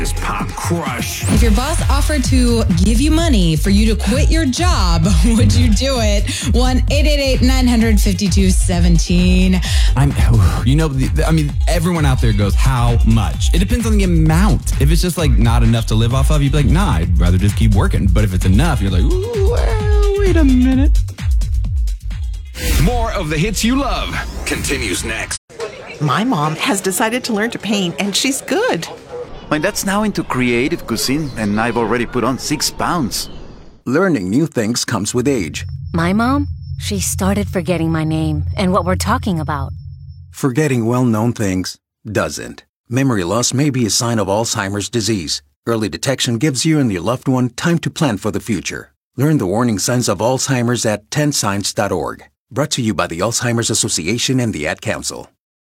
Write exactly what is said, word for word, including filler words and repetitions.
This pop crush. If your boss offered to give you money for you to quit your job, would you do it? one eight eight eight, nine five two, one seven. I'm, you know, the, I mean, everyone out there goes, how much? It depends on the amount. If it's just like not enough to live off of, you'd be like, nah, I'd rather just keep working. But if it's enough, you're like, ooh, well, wait a minute. More of the hits you love continues next. My mom has decided to learn to paint, and she's good. My dad's now into creative cuisine, and I've already put on six pounds. Learning new things comes with age. My mom, she started forgetting my name and what we're talking about. Forgetting well-known things doesn't. Memory loss may be a sign of Alzheimer's disease. Early detection gives you and your loved one time to plan for the future. Learn the warning signs of Alzheimer's at ten signs dot org. Brought to you by the Alzheimer's Association and the Ad Council.